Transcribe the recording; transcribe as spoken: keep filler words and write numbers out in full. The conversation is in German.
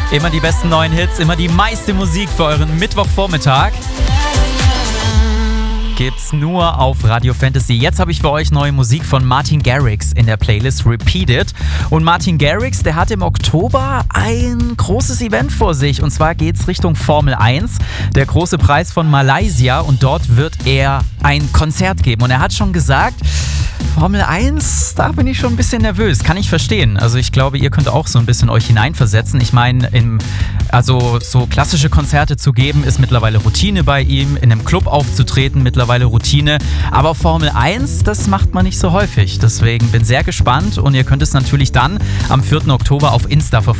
Immer die besten neuen Hits, immer die meiste Musik für euren Mittwochvormittag. Gibt's nur auf Radio Fantasy. Jetzt habe ich für euch neue Musik von Martin Garrix in der Playlist Repeated. Und Martin Garrix, der hat im Oktober ein großes Event vor sich. Und zwar geht's Richtung Formel eins, der große Preis von Malaysia. Und dort wird er ein Konzert geben. Und er hat schon gesagt, Formel eins, da bin ich schon ein bisschen nervös. Kann ich verstehen. Also ich glaube, ihr könnt auch so ein bisschen euch hineinversetzen. Ich meine, im, also so klassische Konzerte zu geben, ist mittlerweile Routine bei ihm. In einem Club aufzutreten, mittlerweile Routine. Aber Formel eins, das macht man nicht so häufig. Deswegen bin sehr gespannt und ihr könnt es natürlich dann am vierten Oktober auf Insta verfolgen.